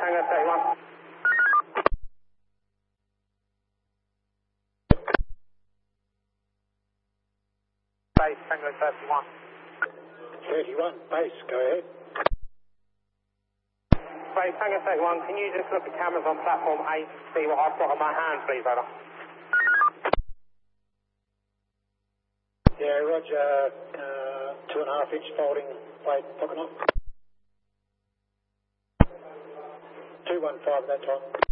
Tango 31. Base Tango 31. 31, base, go ahead. Base Tango 31, can you just look at cameras on platform 8 to see what I've got on my hands, please, over? Yeah, roger, 2.5 inch folding blade pocket knock. 215 at that time.